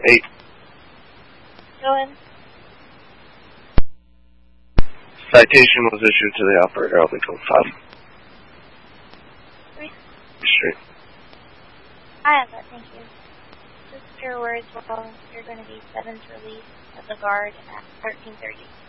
8. Go in. Citation was issued to the operator. I'll be code 5. 3. Straight. I have that, thank you. Just your words, well, you're going to be 7th release of the guard at 13:30.